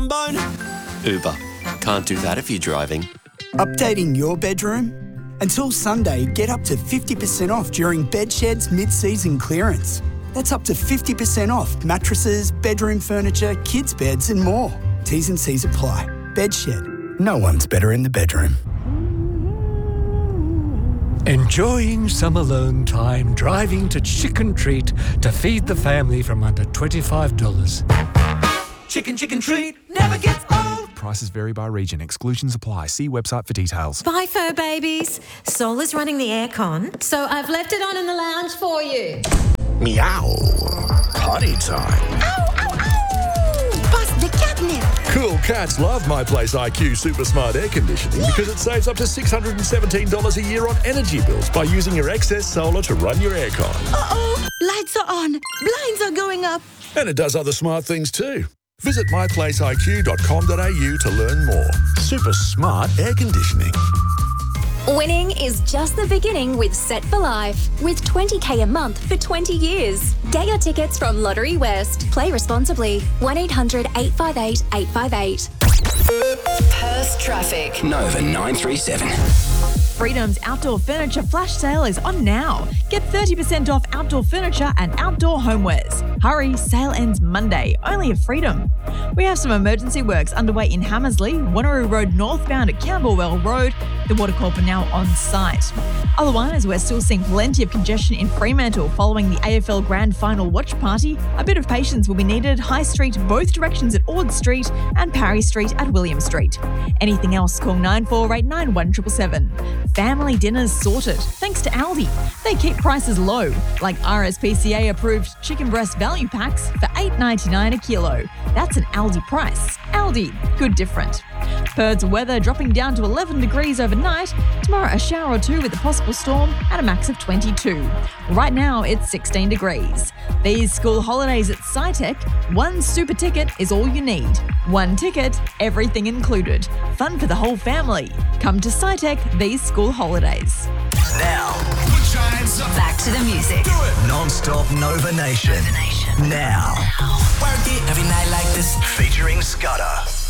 trombone? Uber. Can't do that if you're driving. Updating your bedroom? Until Sunday, get up to 50% off during Bedshed's mid-season clearance. That's up to 50% off mattresses, bedroom furniture, kids' beds and more. T's and C's apply. Bedshed. No one's better in the bedroom. Enjoying some alone time driving to Chicken Treat to feed the family from under $25. Chicken Treat never gets old. Prices vary by region. Exclusions apply. See website for details. Bye, fur babies. Sol is running the aircon, so I've left it on in the lounge for you. Meow. Potty time. Ow, ow, ow! Bust the catnip. Cool cats love My Place IQ Super Smart Air Conditioning because it saves up to $617 a year on energy bills by using your excess solar to run your aircon. Uh-oh, lights are on, blinds are going up. And it does other smart things too. Visit myplaceiq.com.au to learn more. Super smart air conditioning. Winning is just the beginning with Set for Life, with $20,000 a month for 20 years. Get your tickets from Lottery West. Play responsibly. 1-800-858-858. Perth traffic. Nova 937. Freedom's outdoor furniture flash sale is on now. Get 30% off outdoor furniture and outdoor homewares. Hurry, sale ends Monday, only at Freedom. We have some emergency works underway in Hammersley, Wanneroo Road northbound at Camberwell Road. The Water Corp are now on site. Otherwise, we're still seeing plenty of congestion in Fremantle following the AFL Grand Final watch party. A bit of patience will be needed. High Street, both directions at Ord Street and Parry Street at William Street. Anything else, call 9489 1777. Family dinners sorted, thanks to Aldi. They keep prices low, like RSPCA approved chicken breast value packs for $8.99 a kilo. That's an Aldi price. Aldi, good different. Perth's weather dropping down to 11 degrees overnight. Tomorrow a shower or two with a possible storm at a max of 22. Right now it's 16 degrees. These school holidays at SciTech, one super ticket is all you need. One ticket, everything included. Fun for the whole family. Come to SciTech these school holidays. Now, Back to the music. do it. Non-stop Nova Nation. Now. Work it every night like this. Featuring Scudder.